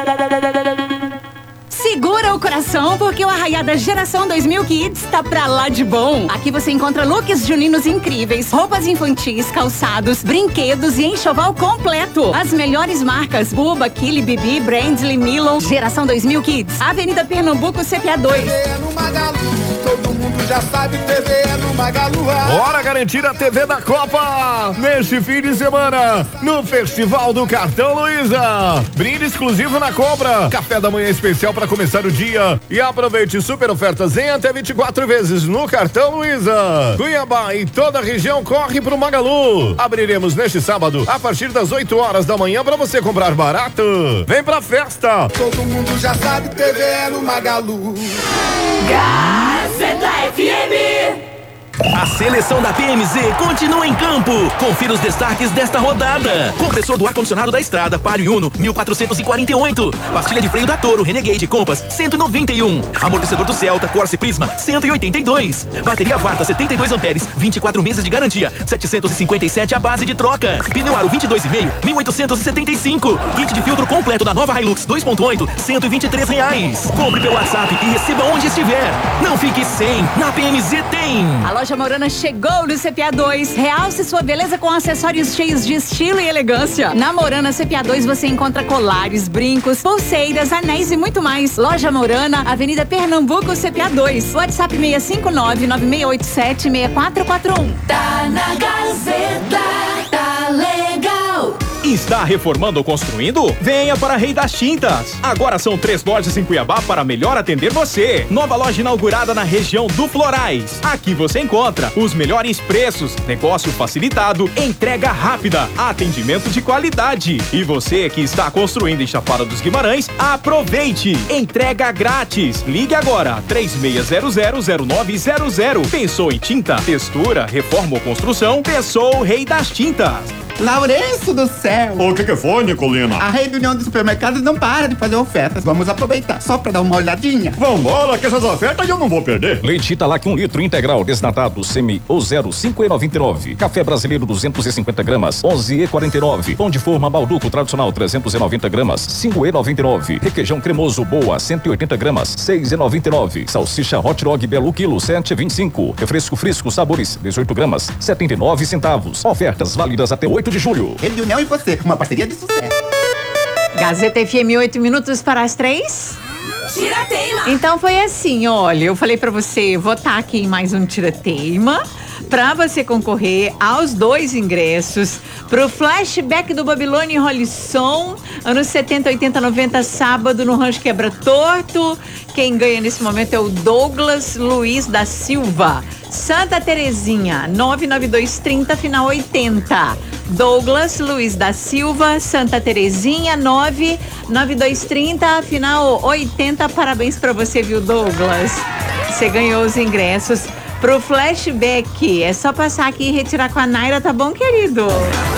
Segura o coração, porque o Arraiada Geração 2000 Kids tá pra lá de bom. Aqui você encontra looks juninos incríveis, roupas infantis, calçados, brinquedos e enxoval completo. As melhores marcas: Buba, Kili, Bibi, Brandly, Milo. Geração 2000 Kids, Avenida Pernambuco, CPA 2. TV é no Magalu, todo mundo já sabe, TV é no Magalu. Bora garantir a TV da Copa neste fim de semana no Festival do Cartão Luiza. Brinde exclusivo na compra, café da manhã especial para começar o dia e aproveite super ofertas em até 24 vezes no Cartão Luiza. Cuiabá e toda a região corre pro Magalu. Abriremos neste sábado a partir das 8 horas da manhã para você comprar barato. Vem pra festa. Todo mundo já sabe, TV é no Magalu. Gazeta FM. A seleção da PMZ continua em campo. Confira os destaques desta rodada. Compressor do ar-condicionado da Estrada, Palio Uno, 1448. Pastilha de freio da Toro, Renegade Compass, 191. Amortecedor do Celta, Corsa Prisma, 182. Bateria Varta, 72 amperes, 24 meses de garantia, 757 a base de troca. Pneu Aro 22,5, 1875. Kit de filtro completo da nova Hilux 2.8, R$123. Compre pelo WhatsApp e receba onde estiver. Não fique sem. Na PMZ tem. A loja Morana chegou no CPA 2. Realce sua beleza com acessórios cheios de estilo e elegância. Na Morana CPA 2 você encontra colares, brincos, pulseiras, anéis e muito mais. Loja Morana, Avenida Pernambuco, CPA 2. WhatsApp 659-9687-6441. Tá na Gazeta, tá legal. Está reformando ou construindo? Venha para Rei das Tintas. Agora são 3 lojas em Cuiabá para melhor atender você. Nova loja inaugurada na região do Florais. Aqui você encontra os melhores preços, negócio facilitado, entrega rápida, atendimento de qualidade. E você que está construindo em Chapada dos Guimarães, aproveite! Entrega grátis. Ligue agora, 36000900. Pensou em tinta, textura, reforma ou construção? Pensou Rei das Tintas. Lourenço do céu! O que foi, Nicolina? A rede União dos Supermercados não para de fazer ofertas. Vamos aproveitar só pra dar uma olhadinha. Vambora, que essas ofertas eu não vou perder. Leite Italac 1 litro integral desnatado semi ou 0, 5,99. Café brasileiro 250 gramas, 11,49. Pão de forma Balduco tradicional 390 gramas, 5,99. Requeijão cremoso Boa 180 gramas, 6,99. Salsicha Hot Dog Belo quilo 7,25. Refresco Frisco Sabores 18 gramas, 79 centavos. Ofertas válidas até 8 de julho. Rede União e você, uma parceria de sucesso. Gazeta FM, 8 minutos para as 3. Tira-teima. Então foi assim, olha, eu falei pra você votar aqui em mais um tira-teima pra você concorrer aos 2 ingressos pro flashback do Babilônia Rolisson, anos 70, 80, 90, sábado no Rancho Quebra Torto. Quem ganha nesse momento é o Douglas Luiz da Silva. Santa Terezinha, 99230, final 80. Douglas Luiz da Silva, Santa Terezinha, 99230, final 80. Parabéns pra você, viu, Douglas? Você ganhou os ingressos pro flashback. É só passar aqui e retirar com a Naira, tá bom, querido?